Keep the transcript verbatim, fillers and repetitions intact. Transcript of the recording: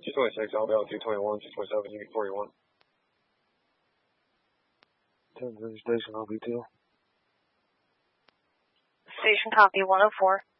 two twenty-six, Alabama two twenty-one, two twenty-seven, Unit forty-one. ten thirty station, I'll be two. Station copy one oh four.